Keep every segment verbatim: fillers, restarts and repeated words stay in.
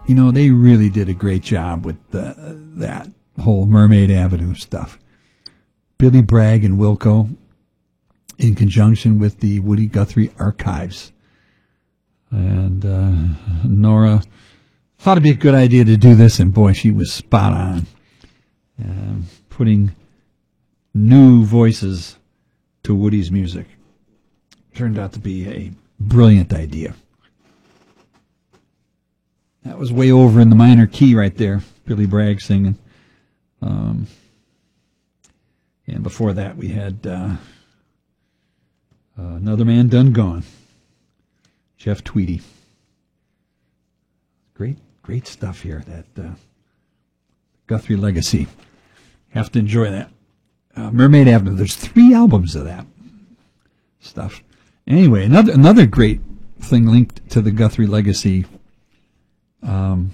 you know, they really did a great job with the, that whole Mermaid Avenue stuff. Billy Bragg and Wilco, in conjunction with the Woody Guthrie Archives. And uh, Nora thought it'd be a good idea to do this, and boy, she was spot on. Uh, putting new voices to Woody's music. Turned out to be a brilliant idea. That was way over in the minor key right there, Billy Bragg singing. Um, and before that, we had uh, uh, Another Man Done Gone, Jeff Tweedy. Great, great stuff here, that uh, Guthrie legacy. Have to enjoy that. Uh, Mermaid Avenue, there's three albums of that stuff. Anyway, another another great thing linked to the Guthrie legacy um,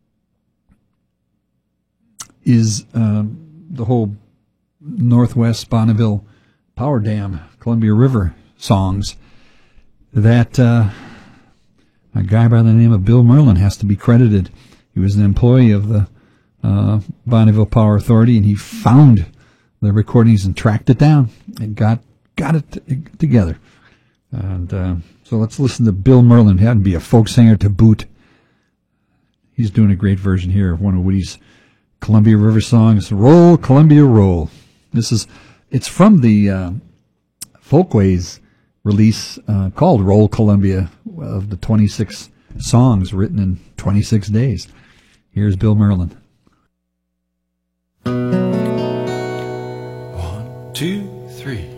is um, the whole Northwest Bonneville Power Dam, Columbia River songs that uh, a guy by the name of Bill Merlin has to be credited. He was an employee of the uh, Bonneville Power Authority, and he found the recordings and tracked it down and got got it t- together. And uh, so let's listen to Bill Merlin. He had to be a folk singer to boot. He's doing a great version here of one of Woody's Columbia River songs, Roll, Columbia, Roll. This is, it's from the uh, Folkways release uh, called Roll, Columbia, of the twenty-six songs written in twenty-six days. Here's Bill Merlin. One, two, three.